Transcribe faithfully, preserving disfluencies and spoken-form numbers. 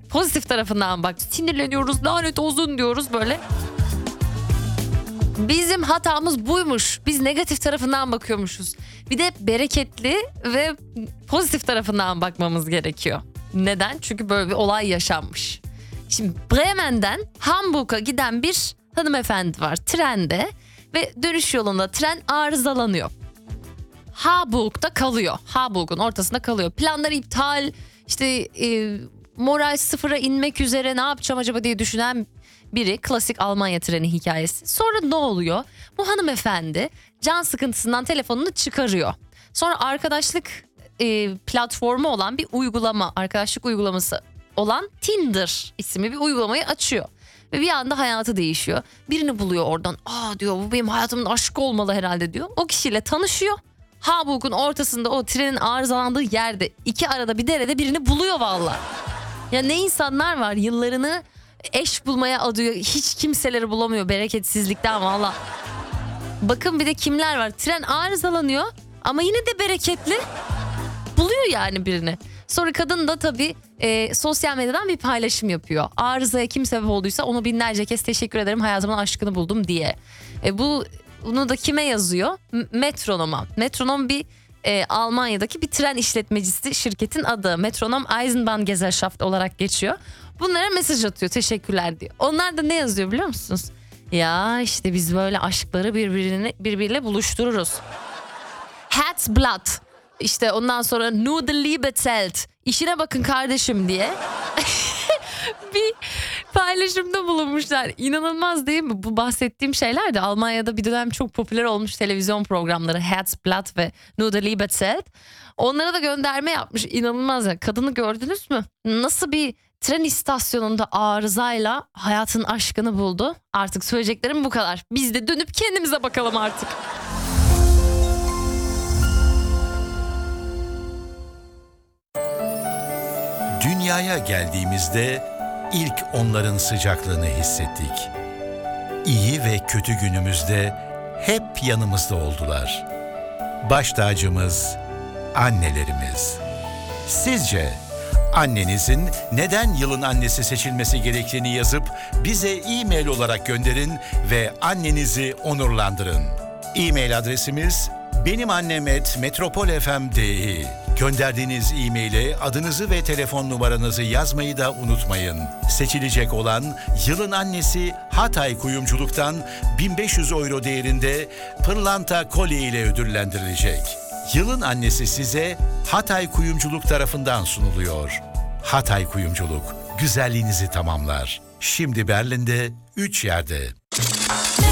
pozitif tarafından bak. Sinirleniyoruz, lanet olsun diyoruz böyle. Bizim hatamız buymuş. Biz negatif tarafından bakıyormuşuz. Bir de bereketli ve pozitif tarafından bakmamız gerekiyor. Neden? Çünkü böyle bir olay yaşanmış. Şimdi Bremen'den Hamburg'a giden bir hanımefendi var trende ve dönüş yolunda tren arızalanıyor. Harburg'da kalıyor. Harburg'un ortasında kalıyor. Planları iptal, işte e, moral sıfıra inmek üzere, ne yapacağım acaba diye düşünen biri. Klasik Almanya treni hikayesi. Sonra ne oluyor? Bu hanımefendi can sıkıntısından telefonunu çıkarıyor. Sonra arkadaşlık e, platformu olan bir uygulama, arkadaşlık uygulaması olan Tinder isimli bir uygulamayı açıyor. Ve bir anda hayatı değişiyor. Birini buluyor oradan. Aa diyor, bu benim hayatımın aşkı olmalı herhalde diyor. O kişiyle tanışıyor. Harburg'un ortasında, o trenin arızalandığı yerde, iki arada bir derede birini buluyor valla. Ya ne insanlar var, yıllarını eş bulmaya adıyor. Hiç kimseleri bulamıyor bereketsizlikten valla. Bakın bir de kimler var. Tren arızalanıyor ama yine de bereketli. Buluyor yani birini. Sonra kadın da tabii e, sosyal medyadan bir paylaşım yapıyor. Arızaya kim sebep olduysa onu binlerce kez teşekkür ederim, hayatımın aşkını buldum diye. E, bu bunu da kime yazıyor? M- Metronom'a. Metronom bir e, Almanya'daki bir tren işletmecisi, şirketin adı. Metronom Eisenbahngesellschaft olarak geçiyor. Bunlara mesaj atıyor, teşekkürler diyor. Onlar da ne yazıyor biliyor musunuz? Ya işte biz böyle aşkları birbirine, birbiriyle buluştururuz. Herzblatt. İşte ondan sonra Nur de Liebe zählt. İşine bakın kardeşim diye bir paylaşımda bulunmuşlar. İnanılmaz değil mi? Bu bahsettiğim şeyler de Almanya'da bir dönem çok popüler olmuş televizyon programları. Herzblatt ve Nur de Liebe zählt. Onlara da gönderme yapmış. İnanılmaz ya. Kadını gördünüz mü? Nasıl bir tren istasyonunda arızayla hayatın aşkını buldu. Artık söyleyeceklerim bu kadar. Biz de dönüp kendimize bakalım artık. Dünyaya geldiğimizde ilk onların sıcaklığını hissettik. İyi ve kötü günümüzde hep yanımızda oldular. Baş tacımız annelerimiz. Sizce annenizin neden yılın annesi seçilmesi gerektiğini yazıp bize e-mail olarak gönderin ve annenizi onurlandırın. E-mail adresimiz benimannem et metropolfm nokta de. Gönderdiğiniz e-maile adınızı ve telefon numaranızı yazmayı da unutmayın. Seçilecek olan yılın annesi Hatay Kuyumculuk'tan bin beş yüz euro değerinde pırlanta kolye ile ödüllendirilecek. Yılın annesi size Hatay Kuyumculuk tarafından sunuluyor. Hatay Kuyumculuk güzelliğinizi tamamlar. Şimdi Berlin'de üç yerde.